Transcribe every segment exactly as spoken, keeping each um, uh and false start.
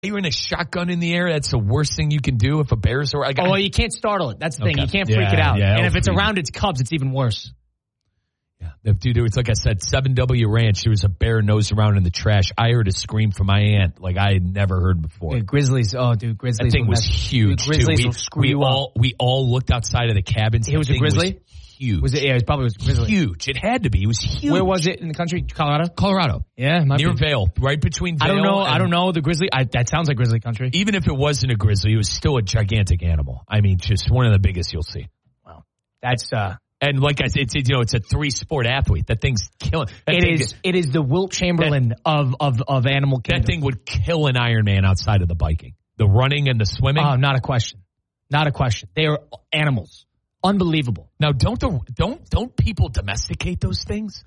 You're in a shotgun in the air. That's the worst thing you can do if a bear's around. Oh, well, you can't startle it. That's the thing. Okay. You can't Yeah, freak it out. yeah, and if it's freak. around its cubs, it's even worse. Yeah, dude, it's like I said, seven W Ranch, there was a bear nose around in the trash. I heard a scream from my aunt like I had never heard before. Yeah, grizzlies. Oh, dude, grizzlies. That thing was mess- huge, dude, grizzlies too. We, will screw we you all, up. We all looked outside of the cabins. It That was a thing grizzly? Was huge. Was it? Yeah, it probably was grizzly. Huge. It had to be. It was huge. Where was it in the country? Colorado? Colorado. Yeah, it might Near be. Vail, right between Vail I don't know. and- I don't know the grizzly. I, that sounds like grizzly country. Even if it wasn't a grizzly, it was still a gigantic animal. I mean, just one of the biggest you'll see. Wow, that's uh. And like I said, it's, you know, it's a three-sport athlete. That thing's killing. That It thing, is. It is the Wilt Chamberlain of of of animal kingdom. That thing would kill an Ironman outside of the biking. The running and the swimming. Oh, not a question. Not a question. They are animals. Unbelievable. Now, don't the don't don't people domesticate those things?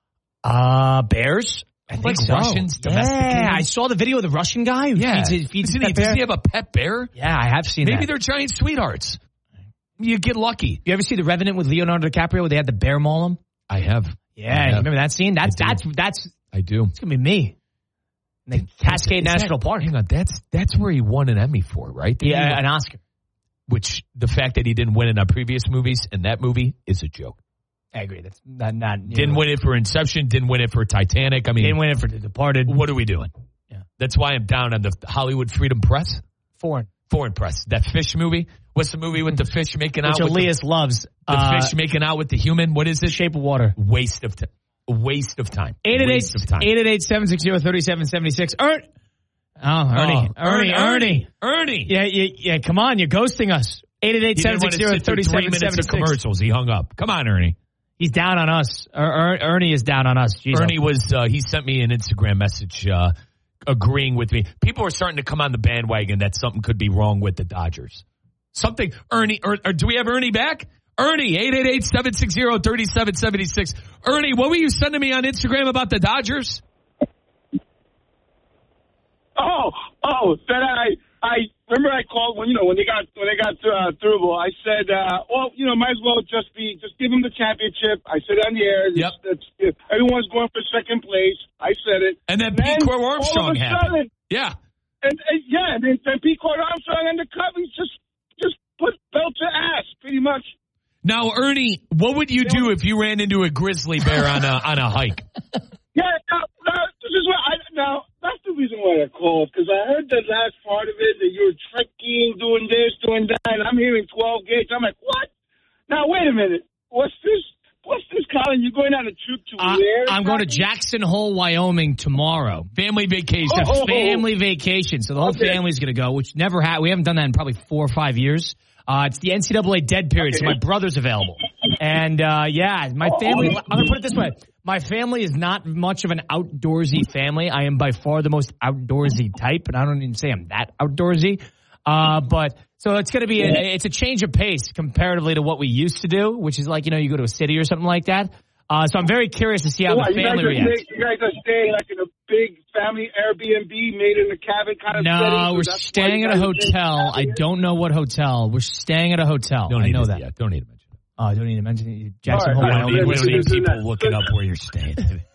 Uh, bears? I think Like so. Russians domesticate Yeah, them. I saw the video of the Russian guy who Yeah. feeds, his, feeds his Doesn't he, pet bear. does he have a pet bear? Yeah, I have seen Maybe that. they're giant sweethearts. You get lucky. You ever see The Revenant with Leonardo DiCaprio where they had the bear maul him? I have. Yeah, I you have. remember that scene? That's I that's do. that's I do. it's gonna be me. In the Cascade Is National that, Park. Hang on, that's that's where he won an Emmy for, right? Didn't Yeah, he? an Oscar. Which the fact that he didn't win in our previous movies and that movie is a joke. I agree. That's not not you Didn't know, win it for Inception. Didn't win it for Titanic. I mean, Didn't win it for The Departed. what are we doing? Yeah. That's why I'm down on the Hollywood Freedom Press, Foreign. Foreign Press. That fish movie. What's the movie with the fish making Which out? with Elias loves. the, the Uh, fish making out with the human. What is it? Shape of Water. Waste of time. Waste of time. eight eight eight, Waste of time. eight eight eight, seven six zero, three seven seven six. Ern- oh, Ernie. Oh, Ernie. Ernie. Ernie. Yeah, yeah, yeah. Come on. You're ghosting us. eight eight eight, He seven didn't want six to zero, sit through three three seven minutes seven of six. commercials. He hung up. Come on, Ernie. He's down on us. Er, er, Ernie is down on us. Jeez, Ernie was, uh, he sent me an Instagram message uh, agreeing with me. People are starting to come on the bandwagon that something could be wrong with the Dodgers. Something, Ernie, er, er, do we have Ernie back? Ernie, eight eight eight, seven six zero, three seven seven six. Ernie, what were you sending me on Instagram about the Dodgers? Oh, oh, that I, I remember I called when you know when they got when they got uh, through. I said, uh, well, you know, might as well just be just give them the championship. I said on the air, Yep. it's, it's, everyone's going for second place. I said it, And then And Pete Crow all Armstrong of a happened. sudden, Yeah. and, and yeah, and then, then Pete Court Armstrong and the Cubbies just just put belt to ass, pretty much. Now, Ernie, what would you do if you ran into a grizzly bear on a on a hike? Yeah, now, now this is what I now. That's the reason why I called, because I heard the last part of it that you were trekking, doing this, doing that, and I'm hearing twelve gauge. I'm like, what? Now wait a minute. What's this? What's this, Colin? You're going on a trip to Uh, where? I'm going to Jackson Hole, Wyoming tomorrow. Family vacation. Oh, oh, oh. Family vacation. So the whole Okay. family's going to go, which never had. We haven't done that in probably four or five years. Uh, it's the N C double A dead period, so my brother's available. And, uh, yeah, my family, I'm going to put it this way. My family is not much of an outdoorsy family. I am by far the most outdoorsy type, and I don't even say I'm that outdoorsy. Uh, but so it's going to be, a, it's a change of pace comparatively to what we used to do, which is like, you know, you go to a city or something like that. Uh, so I'm very curious to see how What, the you guys family are reacts. staying- You guys are staying like in a big family Airbnb made in a cabin kind of setting? No, so we're that's why staying you at a guys are staying hotel. I cabin? don't know what hotel. We're staying at a hotel. Don't I need know to, that. Yeah, don't need to mention it. Oh, I don't need to mention it. Jackson All Hole, right, We don't need, Wyoming. we don't need Listen, people listen, looking listen. up where you're staying.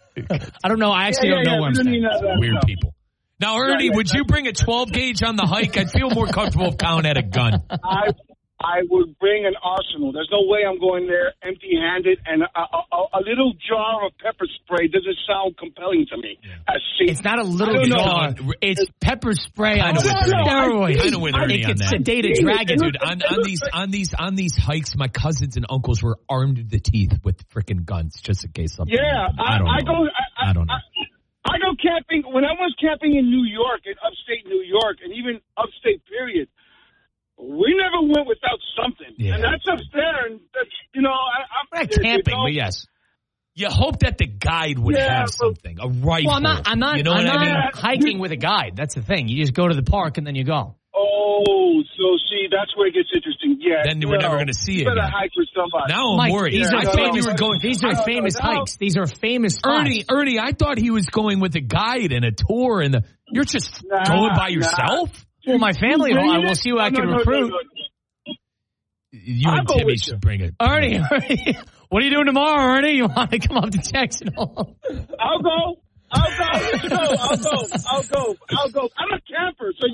I don't know. I actually Yeah, don't yeah, know yeah, where I'm we don't staying. need none of that Weird stuff. people. Now, Ernie, yeah, would you bring a twelve gauge on the hike? I'd feel more comfortable if Colin had a gun. I I would bring an arsenal. There's no way I'm going there empty-handed, and a, a, a little jar of pepper spray doesn't sound compelling to me. As safe. It's not a I little don't know. jar. It's pepper spray on Kinda with Ernie. steroids. Kinda with Ernie It on gets that. sedated dragon. Dude, on, on these on these on these hikes, my cousins and uncles were armed to the teeth with freaking guns, just in case something. Yeah, happened. I, I don't I know. go. I, I don't know. I, I go camping when I was camping in New York, in upstate New York, and even upstate period. We never went without something, Yeah. and that's up there. And that's you know, I, I'm We're not you camping, know, but yes. You hope that the guide would Yeah, have but- something, a rifle. Well, I'm not. I'm not. You know I'm what not I mean? hiking with a guide. That's the thing. You just go to the park and then you go. Oh, so see, that's where it gets interesting. Yeah, Then you we're never know, going to see you it better again. hike with somebody. Now I'm Mike, worried. these Yeah, are no, I thought famous. you were going. These are I don't famous know. hikes. These are famous spots. Ernie, Ernie, I thought he was going with a guide and a tour, and the, you're just Nah, going by nah. yourself. Well, my family. You bring I it? will see who I No, can no, no, recruit. no, no. You I'll and go Timmy with should you. bring it. Ernie, Ernie, what are you doing tomorrow, Ernie? You want to come up to Jackson Hole? I'll go. I'll go. Let's go. I'll go. I'll go. I'll go. I'm a camper, so